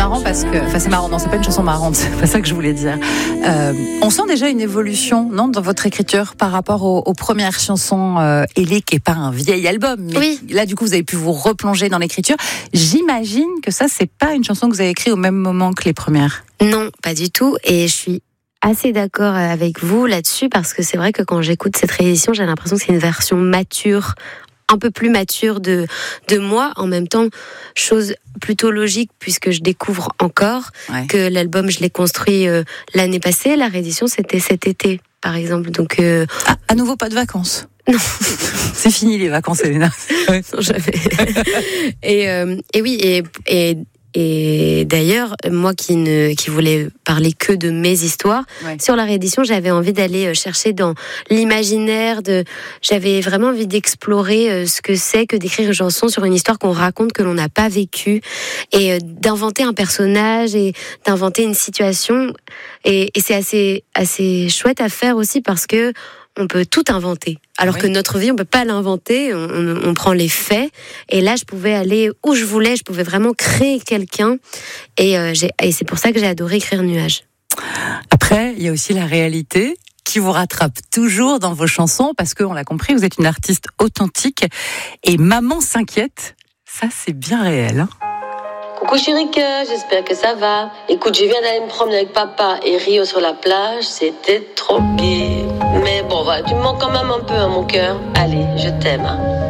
marrant parce que, enfin c'est marrant, non c'est pas une chanson marrante, c'est pas ça que je voulais dire. On sent déjà une évolution, non, dans votre écriture par rapport aux premières chansons Ellie, qui est pas un vieil album, mais oui. Là du coup vous avez pu vous replonger dans l'écriture. J'imagine que ça c'est pas une chanson que vous avez écrite au même moment que les premières. Non, pas du tout, et je suis assez d'accord avec vous là-dessus, parce que c'est vrai que quand j'écoute cette réédition, j'ai l'impression que c'est une version mature, un peu plus mature de moi. En même temps, chose plutôt logique puisque je découvre encore que l'album, je l'ai construit l'année passée. La réédition, c'était cet été, par exemple. Donc, à nouveau, pas de vacances? Non. C'est fini les vacances, Elena. Non, jamais. Et oui, et d'ailleurs, moi qui voulais parler que de mes histoires, sur la réédition, j'avais envie d'aller chercher dans l'imaginaire, j'avais vraiment envie d'explorer ce que c'est que d'écrire une chanson sur une histoire qu'on raconte, que l'on n'a pas vécue, et d'inventer un personnage et d'inventer une situation. Et c'est assez chouette à faire aussi, parce que on peut tout inventer. Alors que notre vie, on peut pas l'inventer. On prend les faits. Et là, je pouvais aller où je voulais. Je pouvais vraiment créer quelqu'un. Et c'est pour ça que j'ai adoré écrire Nuages. Après, il y a aussi la réalité qui vous rattrape toujours dans vos chansons, parce qu'on l'a compris, vous êtes une artiste authentique. Et Maman s'inquiète, ça c'est bien réel, hein. Coucou Chirika, j'espère que ça va. Écoute, je viens d'aller me promener avec papa et Rio sur la plage, c'était trop gai. Mais bon, voilà, tu me manques quand même un peu à mon cœur. Allez, je t'aime.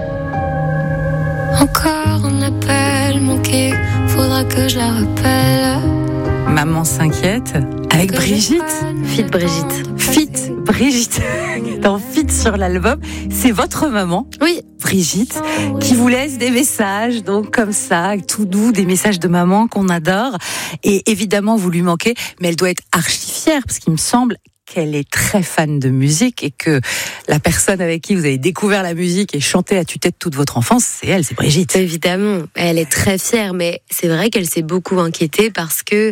Encore un appel manqué, faudra que je la rappelle. Maman s'inquiète, avec Brigitte. Fit Brigitte, dans Fit sur l'album. C'est votre maman, oui, Brigitte, qui vous laisse des messages, donc comme ça, tout doux, des messages de maman qu'on adore. Et évidemment, vous lui manquez, mais elle doit être archi fière, parce qu'il me semble qu'elle est très fan de musique et que la personne avec qui vous avez découvert la musique et chanté à tue-tête toute votre enfance, c'est elle, c'est Brigitte. Évidemment, elle est très fière, mais c'est vrai qu'elle s'est beaucoup inquiétée parce que